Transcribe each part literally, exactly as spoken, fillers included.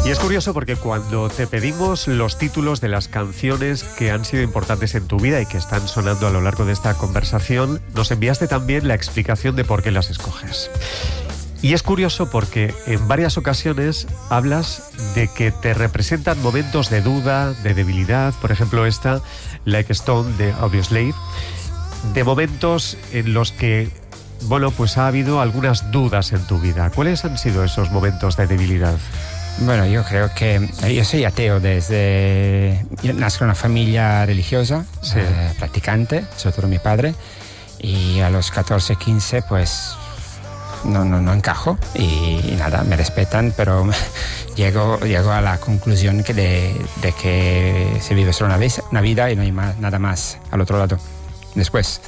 Y es curioso porque cuando te pedimos los títulos de las canciones que han sido importantes en tu vida y que están sonando a lo largo de esta conversación, nos enviaste también la explicación de por qué las escoges. Y es curioso porque en varias ocasiones hablas de que te representan momentos de duda, de debilidad, por ejemplo esta, Like a Stone de Audioslave, de momentos en los que, bueno, pues ha habido algunas dudas en tu vida. ¿Cuáles han sido esos momentos de debilidad? Bueno, yo creo que yo soy ateo desde... Yo nazco en una familia religiosa, sí. eh, practicante, sobre todo mi padre, y a los catorce, quince, pues no, no, no encajo y, y nada, me respetan, pero llego, llego a la conclusión que de, de que se vive solo una vez, una vida y no hay más, nada más al otro lado después.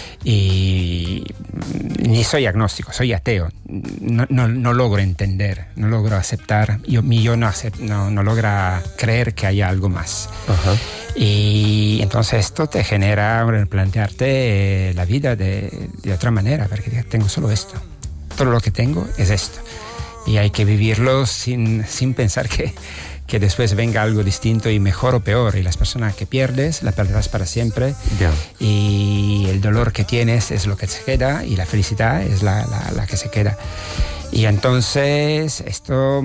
Y ni soy agnóstico, soy ateo. No, no, no logro entender, no logro aceptar, yo, mi yo no, acept, no, no logra creer que haya algo más. Ajá. Y entonces esto te genera plantearte la vida de, de otra manera, porque tengo solo esto. Todo lo que tengo es esto. Y hay que vivirlo sin, sin pensar que... que después venga algo distinto y mejor o peor, y las personas que pierdes, las perderás para siempre, yeah. Y el dolor que tienes es lo que se queda, y la felicidad es la, la, la que se queda. Y entonces esto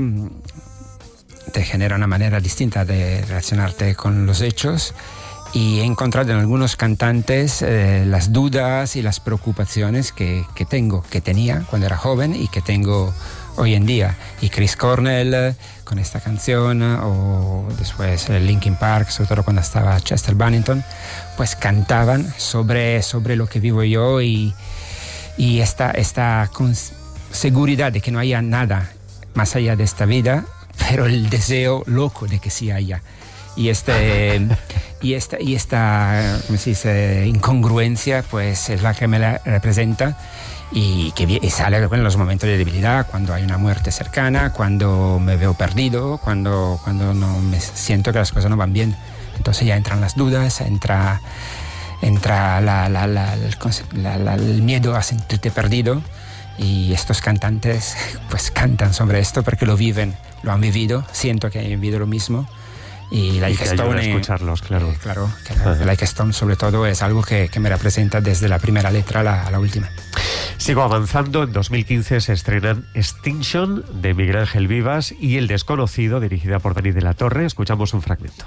te genera una manera distinta de relacionarte con los hechos, y he encontrado en algunos cantantes eh, las dudas y las preocupaciones que, que tengo, que tenía cuando era joven y que tengo hoy en día. Y Chris Cornell con esta canción, o después Linkin Park, sobre todo cuando estaba Chester Bennington, pues cantaban sobre, sobre lo que vivo yo, y, y esta, esta seguridad de que no haya nada más allá de esta vida, pero el deseo loco de que sí haya. Y, este, y esta, y esta ¿cómo se dice? Incongruencia, pues es la que me la representa. Y que y sale en los momentos de debilidad, cuando hay una muerte cercana, cuando me veo perdido, cuando, cuando no me siento que las cosas no van bien. Entonces ya entran las dudas, entra, entra la, la, la, el, la, la, el miedo a sentirte perdido. Y estos cantantes pues cantan sobre esto porque lo viven, lo han vivido, siento que han vivido lo mismo. Y Like a Stone, a escucharlos, claro. Eh, claro, que Like a Stone sobre todo es algo que, que me representa desde la primera letra a la, a la última. Sigo avanzando. En dos mil quince se estrenan Extinction de Miguel Ángel Vivas y El Desconocido, dirigida por Dani de la Torre. Escuchamos un fragmento.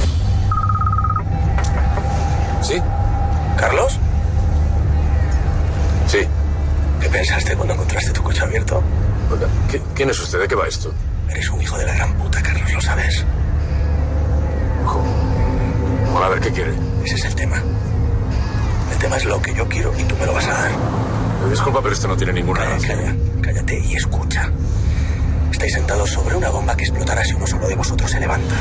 ¿Sí? ¿Carlos? Sí. ¿Qué pensaste cuando encontraste tu coche abierto? ¿Qué, ¿Quién es usted? ¿De qué va esto? Eres un hijo de la gran puta, Carlos, ¿lo sabes? Bueno, a ver, ¿qué quiere? Ese es el tema. El tema es lo que yo quiero y tú me lo vas a dar. Disculpa, pero esto no tiene ninguna Calla, razón. calla, cállate y escucha. Estáis sentados sobre una bomba que explotará si uno solo de vosotros se levanta.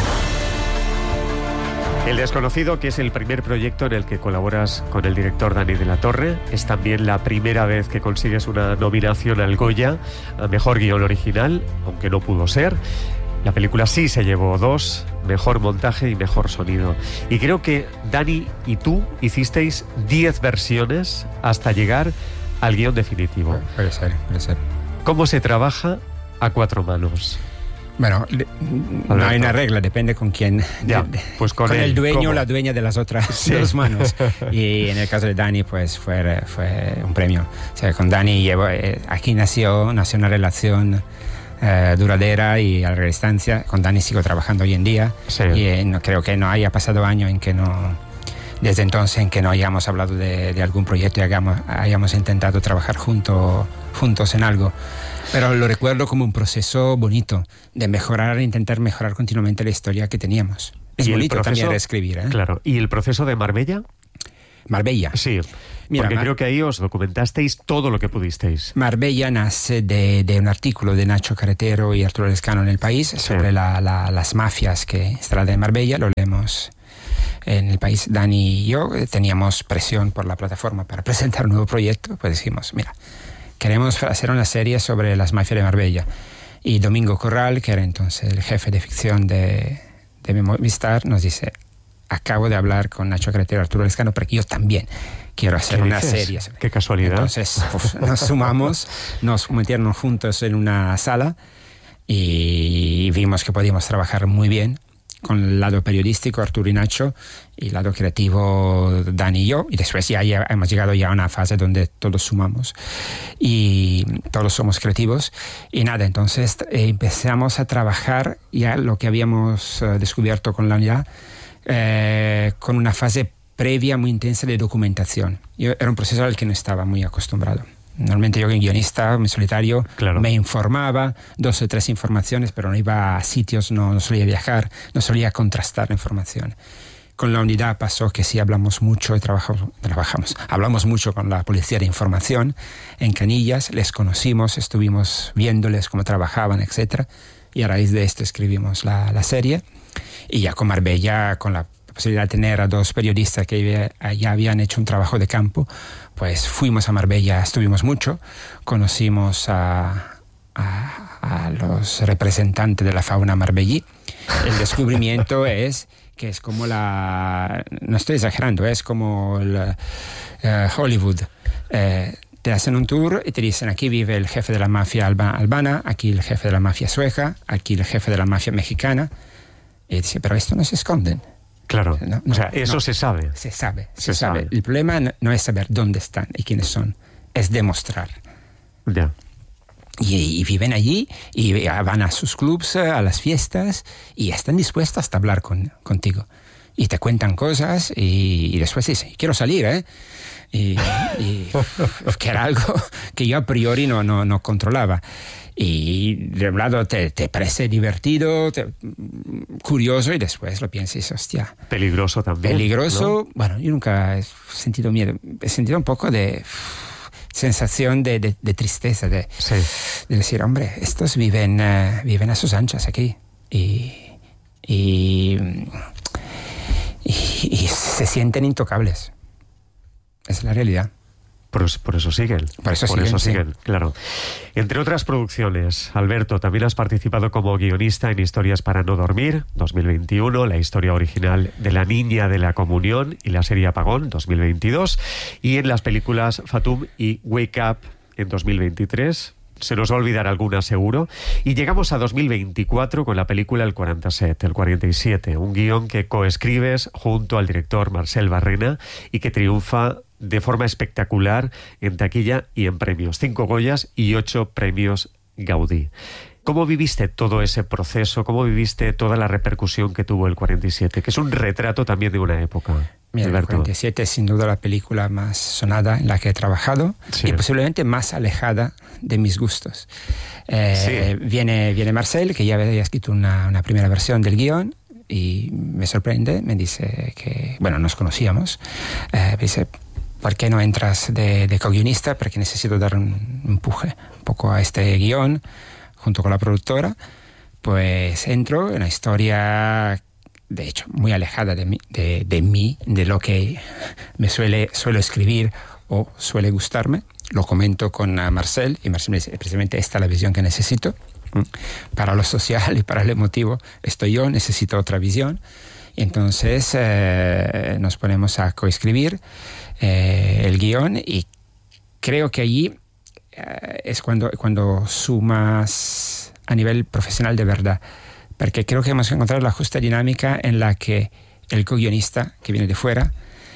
El Desconocido, que es el primer proyecto en el que colaboras con el director Dani de la Torre, es también la primera vez que consigues una nominación al Goya a Mejor Guión Original, aunque no pudo ser. La película sí se llevó dos, Mejor Montaje y Mejor Sonido. Y creo que Dani y tú hicisteis diez versiones hasta llegar al guión definitivo. Puede ser, puede ser. ¿Cómo se trabaja a cuatro manos? Bueno, no hay una regla, depende con quién. Ya, de, pues con, con él, el dueño o la dueña de las otras sí. dos manos. Y en el caso de Dani, pues fue, fue un premio. O sea, con Dani llevo, eh, aquí nació, nació una relación eh, duradera y a larga distancia. Con Dani sigo trabajando hoy en día. Sí. Y eh, no, creo que no haya pasado año en que no... Desde entonces en que no hayamos hablado de, de algún proyecto y hayamos, hayamos intentado trabajar junto, juntos en algo. Pero lo recuerdo como un proceso bonito de mejorar, intentar mejorar continuamente la historia que teníamos. Es bonito proceso, también reescribir, ¿eh? Claro. ¿Y el proceso de Marbella? Marbella. Sí, Mira, porque Mar... creo que ahí os documentasteis todo lo que pudisteis. Marbella nace de, de un artículo de Nacho Carretero y Arturo Lescano en El País sí. sobre la, la, las mafias que instalan en Marbella. Lo leemos en El País. Dani y yo teníamos presión por la plataforma para presentar un nuevo proyecto. Pues dijimos, mira, queremos hacer una serie sobre las mafias de Marbella. Y Domingo Corral, que era entonces el jefe de ficción de, de Movistar, nos dice, acabo de hablar con Nacho Carretero y Arturo Lescano porque yo también quiero hacer una dices? serie. Qué casualidad. Entonces pues, nos sumamos, nos metieron juntos en una sala y vimos que podíamos trabajar muy bien con el lado periodístico, Arturo y Nacho, y el lado creativo, Dani y yo, y después ya, ya hemos llegado ya a una fase donde todos sumamos y todos somos creativos, y nada, entonces eh, empezamos a trabajar ya lo que habíamos eh, descubierto con la unidad, eh, con una fase previa muy intensa de documentación. Yo, era un proceso al que no estaba muy acostumbrado. Normalmente yo, guionista, en solitario, claro, me informaba, dos o tres informaciones, pero no iba a sitios, no, no solía viajar, no solía contrastar la información. Con la unidad pasó que sí hablamos mucho y trabajamos, trabajamos, hablamos mucho con la Policía de Información en Canillas, les conocimos, estuvimos viéndoles cómo trabajaban, etcétera. Y a raíz de esto escribimos la, la serie. Y ya con Marbella, con la posibilidad de tener a dos periodistas que ya habían hecho un trabajo de campo, pues fuimos a Marbella, estuvimos mucho, conocimos a, a, a los representantes de la fauna marbellí. El descubrimiento es que es como la... no estoy exagerando, es como el, uh, Hollywood. Eh, te hacen un tour y te dicen, aquí vive el jefe de la mafia alba, albana, aquí el jefe de la mafia sueca, aquí el jefe de la mafia mexicana. Y dice, pero esto no se esconden. Claro, no, no, o sea, eso no, se sabe. Se sabe, se, se sabe. sabe. El problema no es saber dónde están y quiénes son, es demostrar. Ya. Y, y viven allí y van a sus clubs, a las fiestas y están dispuestos hasta a hablar con, contigo. Y te cuentan cosas y, y después dicen, quiero salir, ¿eh? Y, y que era algo que yo a priori no, no, no controlaba. Y de un lado te, te parece divertido, te, curioso, y después lo piensas y dices, hostia. Peligroso también. Peligroso, ¿no? Bueno, yo nunca he sentido miedo. He sentido un poco de sensación de, de, de tristeza, de, sí. de decir, hombre, estos viven, uh, viven a sus anchas aquí. Y, y, y, y se sienten intocables. Es la realidad. Por, por eso siguen. Por eso por siguen, eso sí. siguen, claro. Entre otras producciones, Alberto, también has participado como guionista en Historias para no dormir, dos mil veintiuno, la historia original de La niña de la comunión y la serie Apagón, dos mil veintidós, y en las películas Fatum y Wake Up en dos mil veintitrés. Se nos va a olvidar alguna seguro. Y llegamos a dos mil veinticuatro con la película El cuarenta y siete, El cuarenta y siete, un guión que coescribes junto al director Marcel Barrena y que triunfa de forma espectacular en taquilla y en premios. Cinco Goyas y ocho premios Gaudí. ¿Cómo viviste todo ese proceso? ¿Cómo viviste toda la repercusión que tuvo El cuarenta y siete? Que es un retrato también de una época. Mira, Alberto. El cuarenta y siete es sin duda la película más sonada en la que he trabajado, sí, y posiblemente más alejada de mis gustos. Eh, sí. viene, viene Marcel, que ya había escrito una, una primera versión del guión, y me sorprende, me dice que, bueno, nos conocíamos, eh, me dice, ¿por qué no entras de, de co-guionista? Porque necesito dar un empuje un poco a este guión, junto con la productora. Pues entro en una historia, de hecho, muy alejada de mí, de, de mí, de lo que me suele, suelo escribir o suele gustarme. Lo comento con Marcel, y Marcel me dice, precisamente esta es la visión que necesito. Para lo social y para lo emotivo estoy yo, necesito otra visión. Y entonces eh, nos ponemos a coescribir eh, el guión, y creo que allí eh, es cuando, cuando sumas a nivel profesional de verdad, porque creo que hemos encontrado la justa dinámica en la que el co-guionista que viene de fuera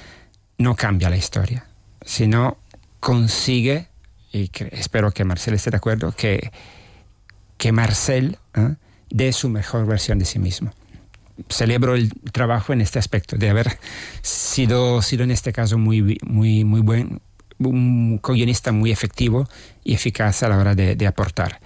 no cambia la historia, sino consigue, y que, espero que Marcel esté de acuerdo, que, que Marcel ¿eh? dé su mejor versión de sí mismo. Celebro el trabajo en este aspecto, de haber sido, sido en este caso muy, muy, muy buen, un co-guionista muy efectivo y eficaz a la hora de, de aportar.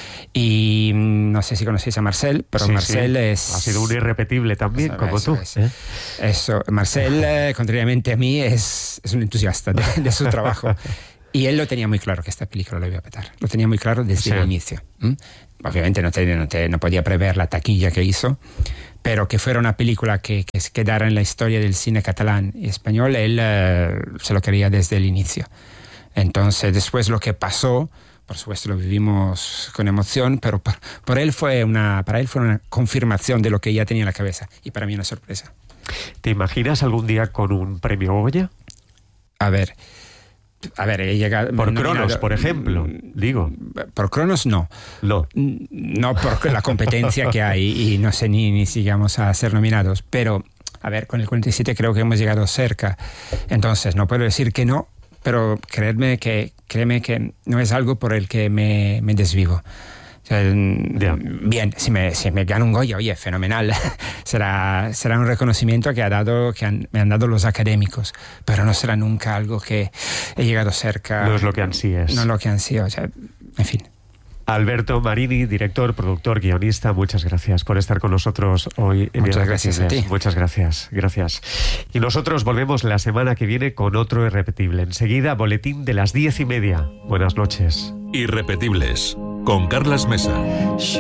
Y no sé si conocéis a Marcel, pero sí, Marcel sí. es... Ha sido un irrepetible también, como eso, tú. Es. ¿Eh? Eso, Marcel, eh, contrariamente a mí, es, es un entusiasta de, de su trabajo. Y él lo tenía muy claro que esta película lo iba a petar. Lo tenía muy claro desde sí. el inicio. ¿Mm? Obviamente no, te, no, te, no podía prever la taquilla que hizo, pero que fuera una película que, que se quedara en la historia del cine catalán y español, él uh, se lo quería desde el inicio. Entonces, después lo que pasó, por supuesto lo vivimos con emoción, pero por, por él fue una, para él fue una confirmación de lo que ya tenía en la cabeza, y para mí una sorpresa. ¿Te imaginas algún día con un premio Goya? A ver, A ver, he llegado... Por nominado, Cronos, por ejemplo, digo. Por Cronos no. No. No por la competencia que hay y no sé ni, ni si llegamos a ser nominados, pero, a ver, con el cuarenta y siete creo que hemos llegado cerca. Entonces, no puedo decir que no, pero créeme que, créeme que no es algo por el que me, me desvivo. O sea, yeah. Bien, si me, si me gano un Goya, oye, fenomenal. será, será un reconocimiento que, ha dado, que han, me han dado los académicos, pero no será nunca algo que he llegado cerca. No es lo que ansíes. No es lo que ansío, o sea, en fin. Alberto Marini, director, productor, guionista, muchas gracias por estar con nosotros hoy en Muchas gracias a ti. Muchas gracias, gracias. Y nosotros volvemos la semana que viene con otro Irrepetible. Enseguida, boletín de las diez y media. Buenas noches. Irrepetibles, con Carlas Mesa.